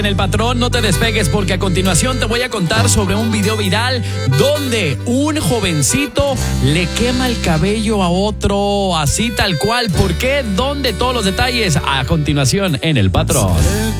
En El Patrón, no te despegues porque a continuación te voy a contar sobre un video viral donde un jovencito le quema el cabello a otro, así tal cual. ¿Por qué? ¿Dónde? Todos los detalles a continuación en El Patrón.